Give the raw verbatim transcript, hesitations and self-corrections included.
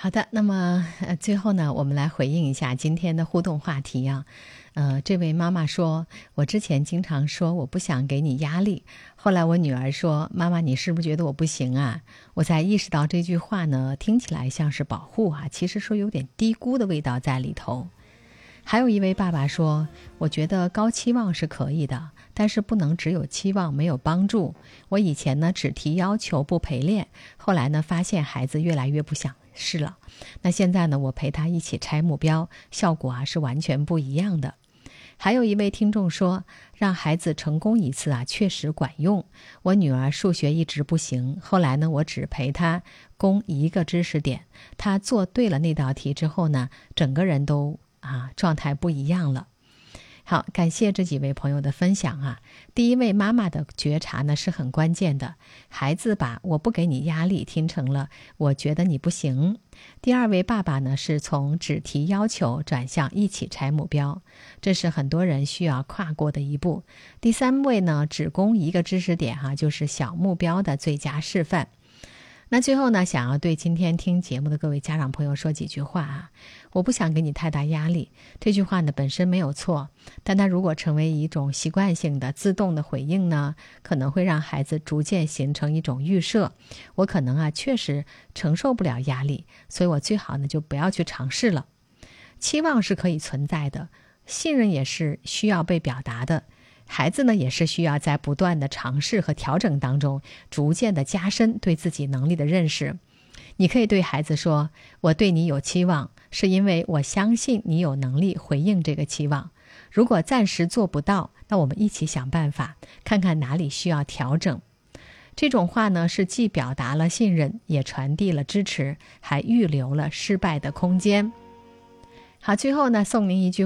好的，那么呃，最后呢，我们来回应一下今天的互动话题啊。呃，这位妈妈说，我之前经常说我不想给你压力，后来我女儿说，妈妈你是不是觉得我不行啊？我才意识到这句话呢，听起来像是保护啊，其实说有点低估的味道在里头。还有一位爸爸说，我觉得高期望是可以的，但是不能只有期望没有帮助。我以前呢只提要求不陪练，后来呢发现孩子越来越不想试了。那现在呢我陪他一起拆目标，效果啊是完全不一样的。还有一位听众说，让孩子成功一次啊确实管用。我女儿数学一直不行，后来呢我只陪她攻一个知识点，她做对了那道题之后呢，整个人都啊，状态不一样了。好，感谢这几位朋友的分享啊。第一位妈妈的觉察呢是很关键的，孩子把我不给你压力听成了我觉得你不行。第二位爸爸呢是从只提要求转向一起拆目标，这是很多人需要跨过的一步。第三位呢只攻一个知识点哈、啊，就是小目标的最佳示范。那最后呢，想要对今天听节目的各位家长朋友说几句话啊。我不想给你太大压力，这句话呢本身没有错，但它如果成为一种习惯性的自动的回应呢，可能会让孩子逐渐形成一种预设，我可能啊确实承受不了压力，所以我最好呢就不要去尝试了。期望是可以存在的，信任也是需要被表达的，孩子呢也是需要在不断的尝试和调整当中逐渐的加深对自己能力的认识。你可以对孩子说，我对你有期望，是因为我相信你有能力回应这个期望。如果暂时做不到，那我们一起想办法，看看哪里需要调整。这种话呢，是既表达了信任，也传递了支持，还预留了失败的空间。好，最后呢，送您一句